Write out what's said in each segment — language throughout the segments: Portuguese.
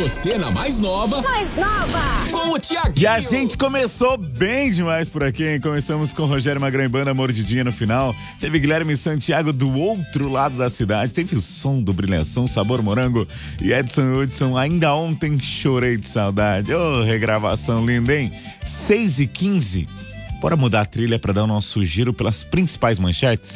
você na mais nova. Mais nova! Com o Thiaguinho. E a gente começou bem demais por aqui, hein? Começamos com Rogério Magrão e Banda, Mordidinha no final. Teve Guilherme Santiago do outro lado da cidade. Teve o som do Brilhação, Sabor Morango. E Edson Hudson, ainda ontem chorei de saudade. Ô, regravação linda, hein? 6h15. Bora mudar a trilha para dar o nosso giro pelas principais manchetes?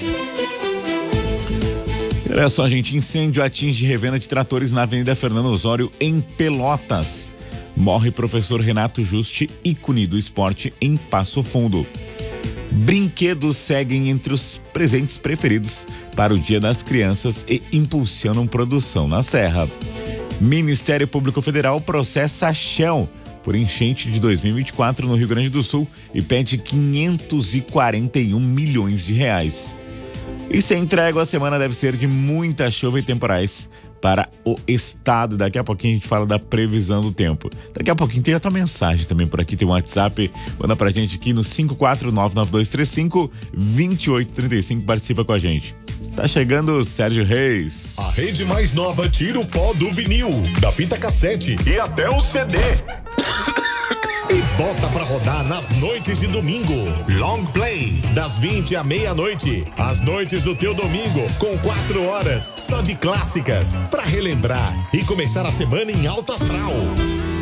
Olha só, gente, incêndio atinge revenda de tratores na Avenida Fernando Osório, em Pelotas. Morre professor Renato Juste, ícone do esporte em Passo Fundo. Brinquedos seguem entre os presentes preferidos para o Dia das Crianças e impulsionam produção na Serra. Ministério Público Federal processa a Shell por enchente de 2024 no Rio Grande do Sul e pede 541 milhões de reais. E sem trégua, a semana deve ser de muita chuva e temporais para o estado. Daqui a pouquinho a gente fala da previsão do tempo. Daqui a pouquinho tem a tua mensagem também por aqui, tem um WhatsApp. Manda pra gente aqui no 54992352835, participa com a gente. Tá chegando o Sérgio Reis. A rede mais nova tira o pó do vinil, da fita cassete e até o CD. E bota pra rodar nas noites de domingo. Long Play, das 20 à meia-noite. As noites do teu domingo, com 4 horas só de clássicas, pra relembrar e começar a semana em alto astral.